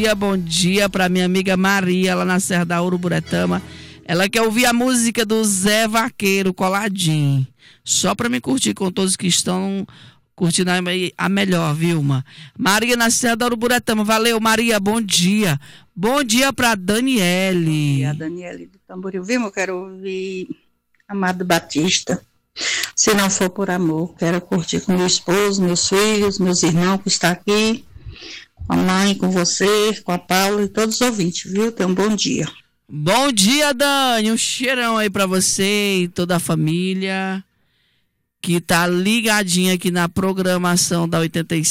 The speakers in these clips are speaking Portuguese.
bom dia para minha amiga Maria, lá na Serra da Uruburetama. Ela quer ouvir a música do Zé Vaqueiro, Coladinho. Só para me curtir com todos que estão curtindo a melhor, Vilma. Maria na Serra da Uruburetama. Valeu, Maria, bom dia. Bom dia para Daniele. A Daniele do Tamboril. Vilma, eu quero ouvir Amado Batista. Se não for por amor, quero curtir com meu esposo, meus filhos, meus irmãos que estão aqui, com a mãe, com você, com a Paula e todos os ouvintes, viu? Tenham um bom dia. Bom dia, Dani. Um cheirão aí pra você e toda a família que tá ligadinha aqui na programação da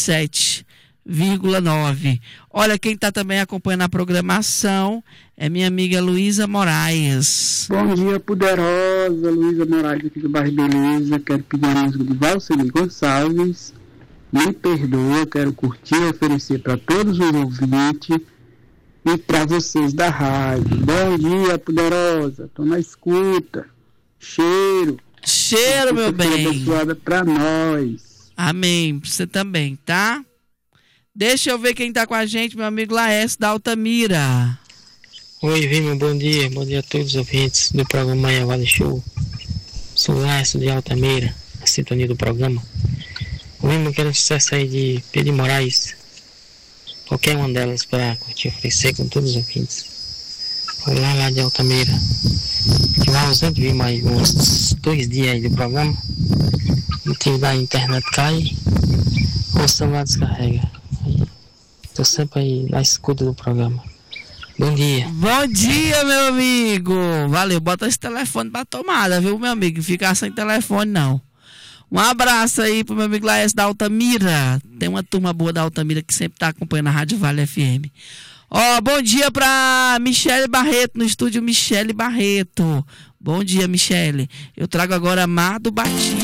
87,9. Olha, quem tá também acompanhando a programação é minha amiga Luísa Moraes. Bom dia, poderosa Luísa Moraes aqui do bairro Beleza. Quero pedir a música de Valceli Gonçalves, Me Perdoa. Quero curtir e oferecer para todos os ouvintes e para vocês da rádio. Bom dia, poderosa. Tô na escuta. Cheiro, meu bem. Abençoada para nós. Amém. Você também, tá? Deixa eu ver quem tá com a gente, meu amigo Laércio da Altamira. Oi, Vilma, bom dia a todos os ouvintes do programa Manhã Vale Show. Sou Laércio de Altamira, a sintonia do programa. Vilma, quero um sucesso aí de Pedro Moraes, qualquer uma delas para curtir e oferecer com todos os ouvintes. Foi lá de Altamira. Que vai ausente, Vilma, aí uns 2 dias aí do programa. O motivo da internet cai, o celular descarrega. Estou sempre aí na escuta do programa. Bom dia. Bom dia, meu amigo. Valeu, bota esse telefone pra tomada, viu, meu amigo? Ficar sem telefone, não. Um abraço aí pro meu amigo Laércio da Altamira. Tem uma turma boa da Altamira que sempre tá acompanhando a Rádio Vale FM. Ó, bom dia pra Michele Barreto, no estúdio Michele Barreto. Bom dia, Michele. Eu trago agora Amado Batista.